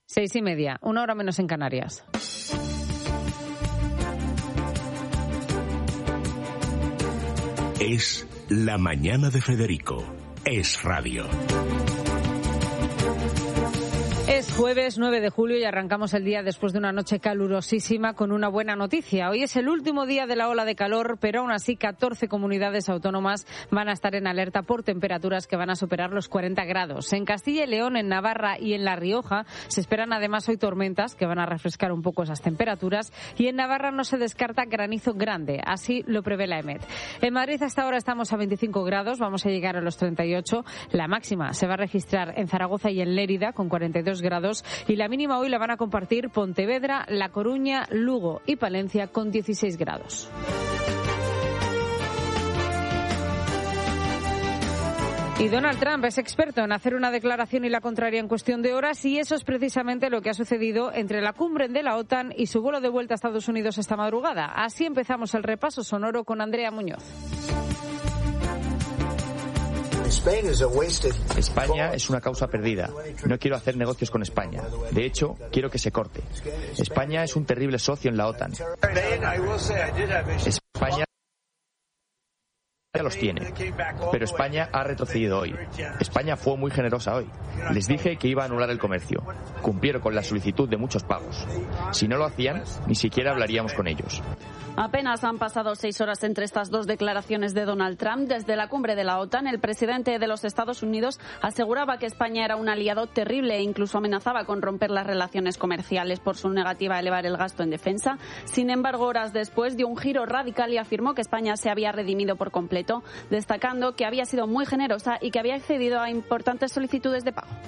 6:30, 1 hora menos en Canarias. Es la mañana de Federico. Es radio. Es jueves 9 de julio y arrancamos el día después de una noche calurosísima con una buena noticia. Hoy es el último día de la ola de calor, pero aún así 14 comunidades autónomas van a estar en alerta por temperaturas que van a superar los 40 grados. En Castilla y León, en Navarra y en La Rioja se esperan además hoy tormentas que van a refrescar un poco esas temperaturas, y en Navarra no se descarta granizo grande, así lo prevé la EMET. En Madrid hasta ahora estamos a 25 grados, vamos a llegar a los 38. La máxima se va a registrar en Zaragoza y en Lérida con 42 grados, y la mínima hoy la van a compartir Pontevedra, La Coruña, Lugo y Palencia con 16 grados. Y Donald Trump es experto en hacer una declaración y la contraria en cuestión de horas, y eso es precisamente lo que ha sucedido entre la cumbre de la OTAN y su vuelo de vuelta a Estados Unidos esta madrugada. Así empezamos el repaso sonoro con Andrea Muñoz. España es una causa perdida. No quiero hacer negocios con España. De hecho, quiero que se corte. España es un terrible socio en la OTAN. España los tiene, pero España ha retrocedido hoy. España fue muy generosa hoy. Les dije que iba a anular el comercio. Cumplieron con la solicitud de muchos pagos. Si no lo hacían, ni siquiera hablaríamos con ellos. Apenas han pasado 6 horas entre estas dos declaraciones de Donald Trump. Desde la cumbre de la OTAN, el presidente de los Estados Unidos aseguraba que España era un aliado terrible e incluso amenazaba con romper las relaciones comerciales por su negativa a elevar el gasto en defensa. Sin embargo, horas después dio un giro radical y afirmó que España se había redimido por completo, destacando que había sido muy generosa y que había accedido a importantes solicitudes de pago.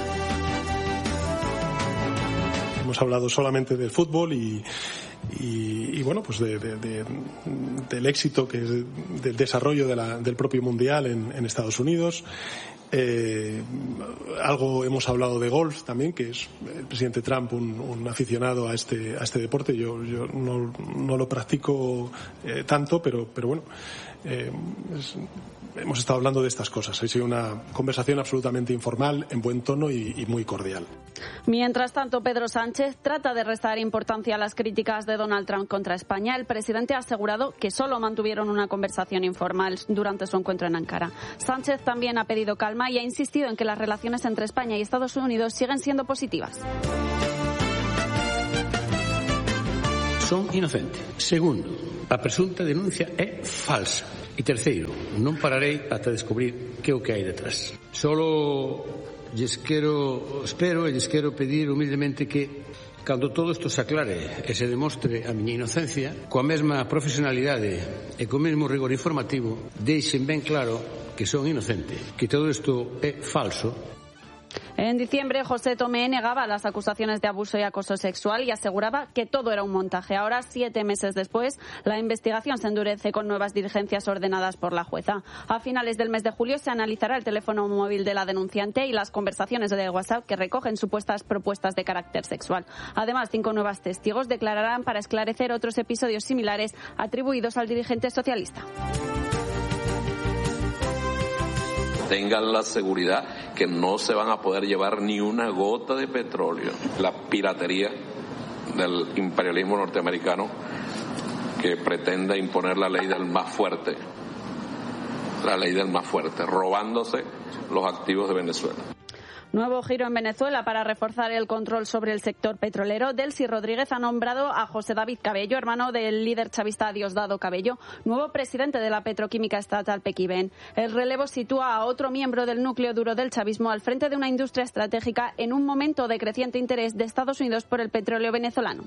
Hemos hablado solamente del fútbol y bueno, pues del éxito que es del desarrollo del propio mundial en Estados Unidos. Algo hemos hablado de golf también, que es el presidente Trump un aficionado a este deporte. Yo no lo practico tanto, pero bueno, hemos estado hablando de estas cosas. Ha sido una conversación absolutamente informal, en buen tono y muy cordial. Mientras tanto, Pedro Sánchez trata de restar importancia a las críticas de Donald Trump contra España. El presidente ha asegurado que solo mantuvieron una conversación informal durante su encuentro en Ankara. Sánchez también ha pedido calma y ha insistido en que las relaciones entre España y Estados Unidos siguen siendo positivas. Son inocentes. Segundo, a presunta denuncia é falsa. E terceiro, non pararei ata descubrir que é o que hai detrás. Solo espero e lles quero pedir humildemente que cando todo isto se aclare e se demostre a miña inocencia, coa mesma profesionalidade e co mesmo rigor informativo, deixen ben claro que son inocente, que todo isto é falso. En diciembre, José Tomé negaba las acusaciones de abuso y acoso sexual y aseguraba que todo era un montaje. Ahora, 7 meses después, la investigación se endurece con nuevas diligencias ordenadas por la jueza. A finales del mes de julio se analizará el teléfono móvil de la denunciante y las conversaciones de WhatsApp que recogen supuestas propuestas de carácter sexual. Además, 5 nuevos testigos declararán para esclarecer otros episodios similares atribuidos al dirigente socialista. Tengan la seguridad que no se van a poder llevar ni una gota de petróleo. La piratería del imperialismo norteamericano que pretende imponer la ley del más fuerte, robándose los activos de Venezuela. Nuevo giro en Venezuela para reforzar el control sobre el sector petrolero. Delcy Rodríguez ha nombrado a José David Cabello, hermano del líder chavista Diosdado Cabello, nuevo presidente de la petroquímica estatal Pequibén. El relevo sitúa a otro miembro del núcleo duro del chavismo al frente de una industria estratégica en un momento de creciente interés de Estados Unidos por el petróleo venezolano.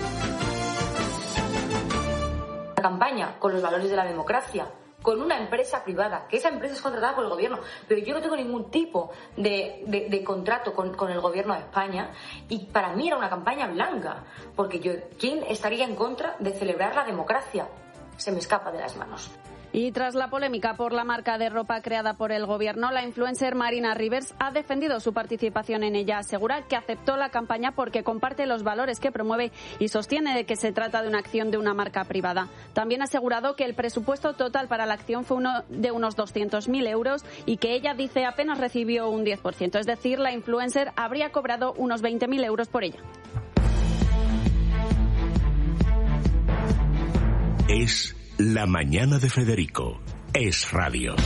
La campaña con los valores de la democracia, con una empresa privada, que esa empresa es contratada por el gobierno, pero yo no tengo ningún tipo de contrato con el gobierno de España, y para mí era una campaña blanca, porque ¿quién estaría en contra de celebrar la democracia? Se me escapa de las manos. Y tras la polémica por la marca de ropa creada por el gobierno, la influencer Marina Rivers ha defendido su participación en ella. Asegura que aceptó la campaña porque comparte los valores que promueve y sostiene de que se trata de una acción de una marca privada. También ha asegurado que el presupuesto total para la acción fue de unos 200.000 euros y que ella dice apenas recibió un 10%. Es decir, la influencer habría cobrado unos 20.000 euros por ella. Es La Mañana de Federico. Es Radio.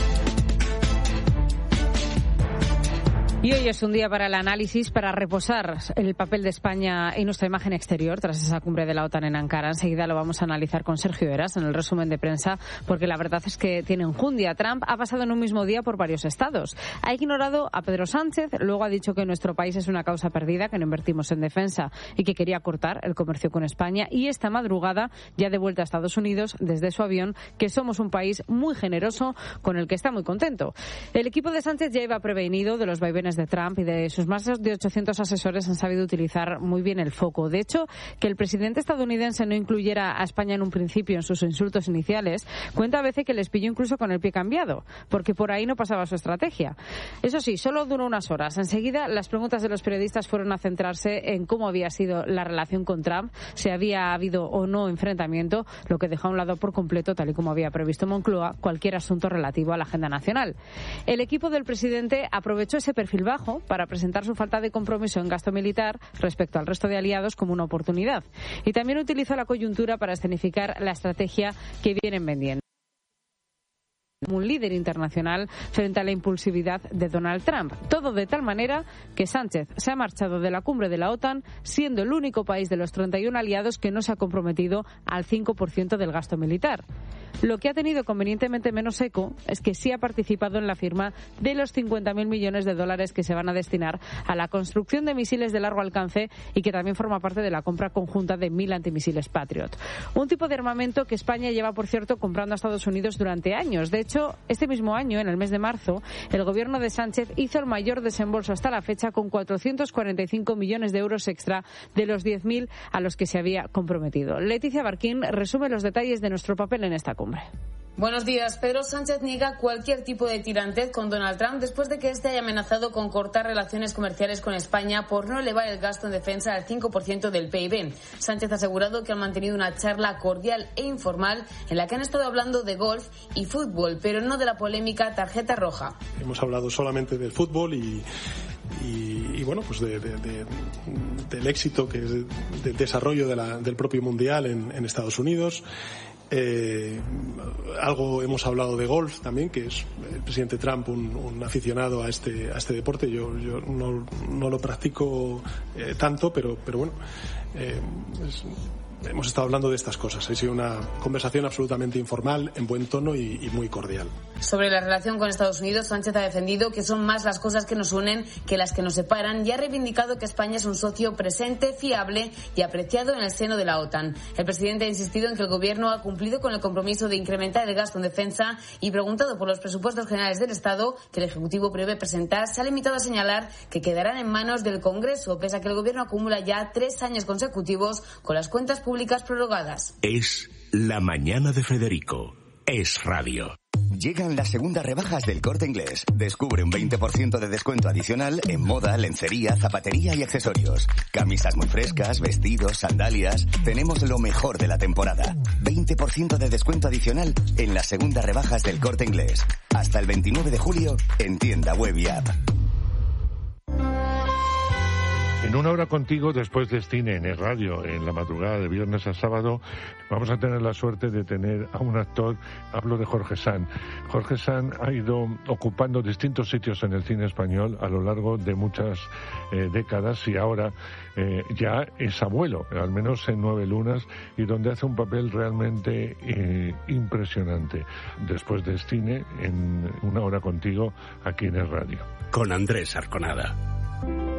Y hoy es un día para el análisis, para reposar el papel de España y nuestra imagen exterior tras esa cumbre de la OTAN en Ankara. Enseguida lo vamos a analizar con Sergio Eras en el resumen de prensa, porque la verdad es que tiene enjundia. Trump ha pasado en un mismo día por varios estados. Ha ignorado a Pedro Sánchez, luego ha dicho que nuestro país es una causa perdida, que no invertimos en defensa y que quería cortar el comercio con España. Y esta madrugada, ya de vuelta a Estados Unidos, desde su avión, que somos un país muy generoso con el que está muy contento. El equipo de Sánchez ya iba prevenido de los vaivenes de Trump y de sus más de 800 asesores han sabido utilizar muy bien el foco. De hecho, que el presidente estadounidense no incluyera a España en un principio en sus insultos iniciales, cuenta a veces que les pilló incluso con el pie cambiado, porque por ahí no pasaba su estrategia. Eso sí, solo duró unas horas. Enseguida, las preguntas de los periodistas fueron a centrarse en cómo había sido la relación con Trump, si había habido o no enfrentamiento, lo que dejó a un lado por completo, tal y como había previsto Moncloa, cualquier asunto relativo a la agenda nacional. El equipo del presidente aprovechó ese perfil bajo para presentar su falta de compromiso en gasto militar respecto al resto de aliados como una oportunidad. Y también utilizó la coyuntura para escenificar la estrategia que vienen vendiendo. Un líder internacional frente a la impulsividad de Donald Trump. Todo de tal manera que Sánchez se ha marchado de la cumbre de la OTAN siendo el único país de los 31 aliados que no se ha comprometido al 5% del gasto militar. Lo que ha tenido convenientemente menos eco es que sí ha participado en la firma de los 50.000 millones de dólares que se van a destinar a la construcción de misiles de largo alcance y que también forma parte de la compra conjunta de 1.000 antimisiles Patriot. Un tipo de armamento que España lleva, por cierto, comprando a Estados Unidos durante años. De hecho, este mismo año, en el mes de marzo, el gobierno de Sánchez hizo el mayor desembolso hasta la fecha con 445 millones de euros extra de los 10.000 a los que se había comprometido. Leticia Barquín resume los detalles de nuestro papel en esta cumbre. Buenos días. Pedro Sánchez niega cualquier tipo de tirantez con Donald Trump después de que éste haya amenazado con cortar relaciones comerciales con España por no elevar el gasto en defensa al 5% del PIB. Sánchez ha asegurado que han mantenido una charla cordial e informal en la que han estado hablando de golf y fútbol, pero no de la polémica tarjeta roja. Hemos hablado solamente del fútbol y bueno, pues del éxito que es del desarrollo del propio mundial en Estados Unidos. Algo hemos hablado de golf también, que es el presidente Trump un aficionado a este deporte. Yo no lo practico tanto, pero bueno, hemos estado hablando de estas cosas. Ha sido una conversación absolutamente informal, en buen tono y muy cordial. Sobre la relación con Estados Unidos, Sánchez ha defendido que son más las cosas que nos unen que las que nos separan y ha reivindicado que España es un socio presente, fiable y apreciado en el seno de la OTAN. El presidente ha insistido en que el Gobierno ha cumplido con el compromiso de incrementar el gasto en defensa y, preguntado por los presupuestos generales del Estado que el Ejecutivo prevé presentar, se ha limitado a señalar que quedarán en manos del Congreso, pese a que el Gobierno acumula ya 3 años consecutivos con las cuentas públicas prorrogadas. Es La Mañana de Federico. Es Radio. Llegan las segundas rebajas del Corte Inglés. Descubre un 20% de descuento adicional en moda, lencería, zapatería y accesorios. Camisas muy frescas, vestidos, sandalias. Tenemos lo mejor de la temporada. 20% de descuento adicional en las segundas rebajas del Corte Inglés. Hasta el 29 de julio en tienda web y app. En una hora contigo, después de cine en el radio, en la madrugada de viernes a sábado, vamos a tener la suerte de tener a un actor, hablo de Jorge Sanz. Jorge Sanz ha ido ocupando distintos sitios en el cine español a lo largo de muchas décadas y ahora ya es abuelo, al menos en 9 lunas, y donde hace un papel realmente impresionante. Después de cine, en una hora contigo, aquí en el radio. Con Andrés Arconada.